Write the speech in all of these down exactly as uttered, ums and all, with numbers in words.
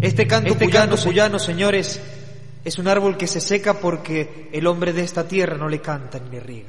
Este canto este cuyano, cuyano, señores, es un árbol que se seca porque el hombre de esta tierra no le canta ni le riega.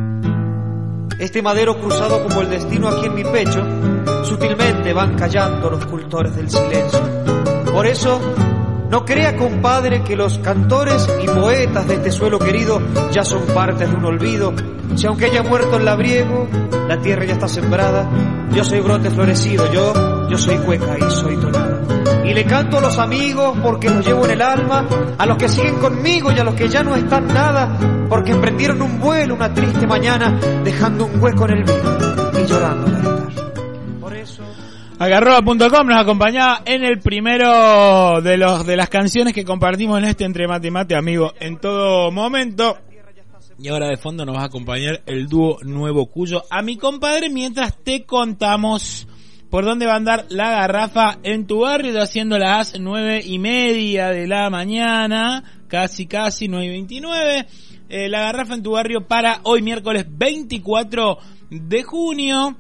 Este madero cruzado como el destino aquí en mi pecho, sutilmente van callando los cultores del silencio. Por eso, no crea, compadre, que los cantores y poetas de este suelo querido ya son parte de un olvido. Si aunque haya muerto el labriego, la tierra ya está sembrada. Yo soy brote florecido, yo, yo soy cueca y soy tonada. Y le canto a los amigos porque los llevo en el alma, a los que siguen conmigo y a los que ya no están nada, porque emprendieron un vuelo una triste mañana, dejando un hueco en el vino y llorando la guitarra. Por eso... Agarroa punto com nos acompañaba en el primero de los de las canciones que compartimos en este Entre Mate y Mate, amigo, en todo momento. Y ahora de fondo nos va a acompañar el dúo Nuevo Cuyo a mi compadre, mientras te contamos por dónde va a andar la garrafa en tu barrio, haciendo las nueve y media de la mañana, casi casi nueve y veintinueve. Eh, la garrafa en tu barrio para hoy miércoles veinticuatro de junio.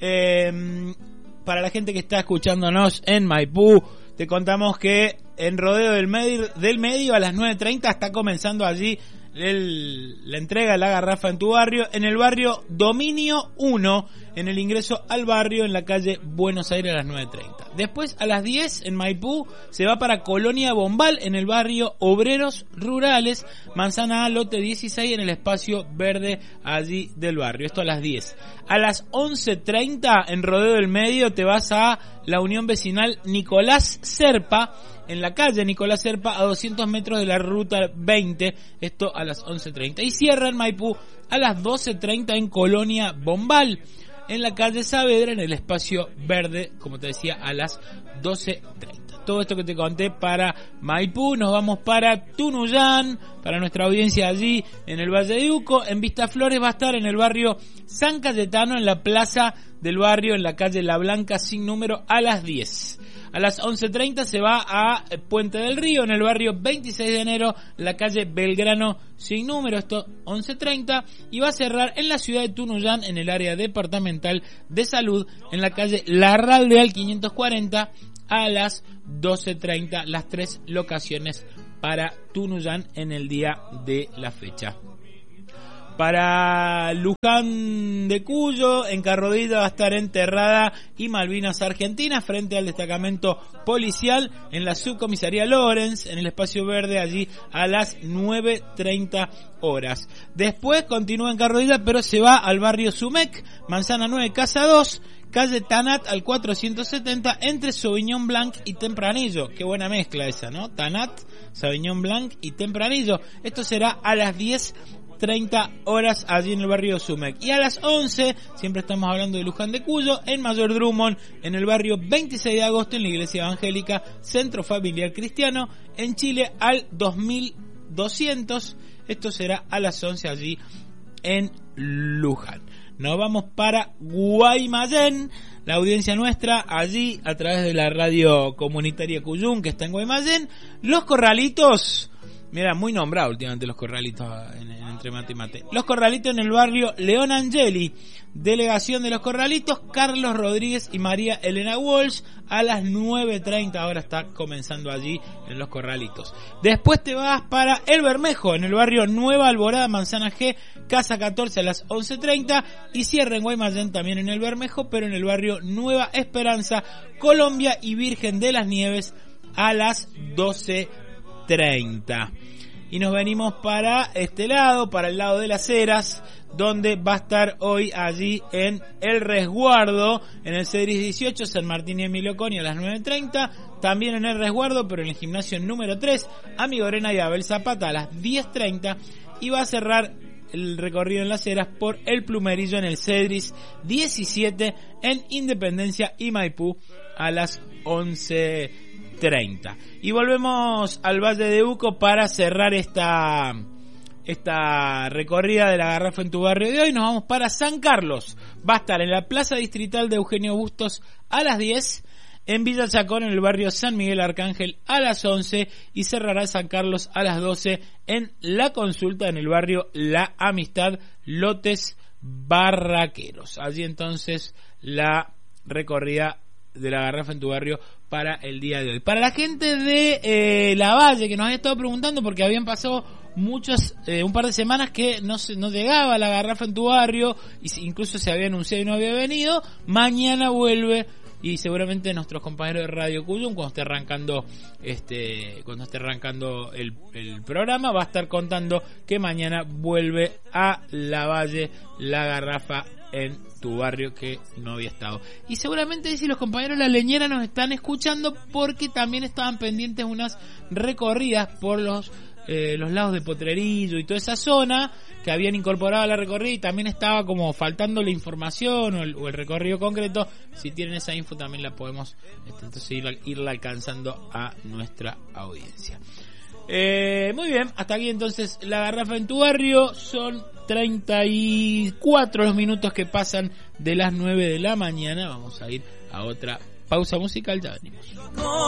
Eh, para la gente que está escuchándonos en Maipú, te contamos que en Rodeo del Medio, del Medio a las nueve treinta está comenzando allí el, la entrega de la garrafa en tu barrio, en el barrio Dominio uno, en el ingreso al barrio en la calle Buenos Aires a las nueve treinta. Después a las diez en Maipú se va para Colonia Bombal, en el barrio Obreros Rurales, Manzana A, lote dieciséis, en el espacio verde allí del barrio. Esto a las diez. A las once treinta en Rodeo del Medio te vas a la Unión Vecinal Nicolás Serpa, en la calle Nicolás Serpa, a doscientos metros de la ruta veinte, esto a las once treinta. Y cierra en Maipú a las doce treinta en Colonia Bombal, en la calle Saavedra, en el espacio verde, como te decía, a las doce treinta. Todo esto que te conté para Maipú. Nos vamos para Tunuyán, para nuestra audiencia allí en el Valle de Uco. En Vistaflores va a estar en el barrio San Cayetano, en la plaza del barrio, en la calle La Blanca sin número, a las diez. A las once treinta se va a Puente del Río, en el barrio veintiséis de enero, la calle Belgrano sin número, esto once treinta, y va a cerrar en la ciudad de Tunuyán, en el área departamental de salud, en la calle Larraldeal quinientos cuarenta, a las doce treinta, las tres locaciones para Tunuyán en el día de la fecha. Para Luján de Cuyo, en Carrodilla va a estar enterrada y Malvinas Argentina, frente al destacamento policial en la subcomisaría Lorenz, en el espacio verde, allí a las nueve treinta horas. Después continúa en Carrodilla, pero se va al barrio Sumec, Manzana nueve, Casa dos, calle Tanat al cuatrocientos setenta, entre Sauvignon Blanc y Tempranillo. Qué buena mezcla esa, ¿no? Tanat, Sauvignon Blanc y Tempranillo. Esto será a las diez treinta horas allí en el barrio Sumec. Y a las once, siempre estamos hablando de Luján de Cuyo, en Mayor Drummond, en el barrio veintiséis de agosto, en la Iglesia Evangélica Centro Familiar Cristiano, en Chile al dos mil doscientos. Esto será a las once allí en Luján. Nos vamos para Guaymallén, la audiencia nuestra allí a través de la radio comunitaria Cuyún, que está en Guaymallén. Los Corralitos, mira, muy nombrado últimamente Los Corralitos en, en Entre Mate y Mate. Los Corralitos en el barrio León Angeli, delegación de Los Corralitos, Carlos Rodríguez y María Elena Walsh, a las nueve treinta, ahora está comenzando allí en Los Corralitos. Después te vas para El Bermejo, en el barrio Nueva Alborada, Manzana G, Casa catorce, a las once treinta, y cierra en Guaymallén también en El Bermejo, pero en el barrio Nueva Esperanza, Colombia y Virgen de las Nieves, a las doce treinta. Y nos venimos para este lado, para el lado de Las Heras, donde va a estar hoy allí en El Resguardo, en el Cedris dieciocho, San Martín y Emilio Coni, a las nueve treinta, también en El Resguardo, pero en el gimnasio número tres, Amigo Arena y Abel Zapata, a las diez treinta, y va a cerrar el recorrido en Las Heras por El Plumerillo, en el Cedris diecisiete, en Independencia y Maipú, a las once treinta. Y volvemos al Valle de Uco para cerrar esta esta recorrida de la garrafa en tu barrio de hoy. Nos vamos para San Carlos. Va a estar en la Plaza Distrital de Eugenio Bustos a las diez, en Villa Chacón, en el barrio San Miguel Arcángel, a las once, y cerrará San Carlos a las doce en La Consulta, en el barrio La Amistad, lotes barraqueros. Allí entonces la recorrida de la garrafa en tu barrio para el día de hoy. Para la gente de eh, La Valle, que nos había estado preguntando, porque habían pasado muchas, eh, un par de semanas que no se, no llegaba la garrafa en tu barrio, y incluso se había anunciado y no había venido, mañana vuelve, y seguramente nuestros compañeros de Radio Cuyum, cuando esté arrancando este cuando esté arrancando el, el programa, va a estar contando que mañana vuelve a La Valle la garrafa en tu barrio, que no había estado. Y seguramente si los compañeros de La Leñera nos están escuchando, porque también estaban pendientes unas recorridas por los eh, los lados de Potrerillo y toda esa zona, que habían incorporado a la recorrida, y también estaba como faltando la información o el, o el recorrido concreto. Si tienen esa info también la podemos este, entonces ir, irla alcanzando a nuestra audiencia. Eh, muy bien, hasta aquí entonces la garrafa en tu barrio. Son treinta y cuatro los minutos que pasan de las nueve de la mañana. Vamos a ir a otra pausa musical, ya venimos.